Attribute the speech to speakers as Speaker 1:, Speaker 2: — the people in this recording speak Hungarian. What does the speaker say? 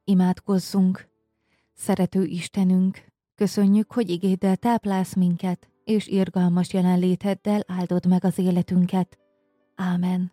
Speaker 1: Imádkozzunk! Szerető Istenünk, köszönjük, hogy igéddel táplálsz minket, és irgalmas jelenléteddel áldod meg az életünket. Ámen.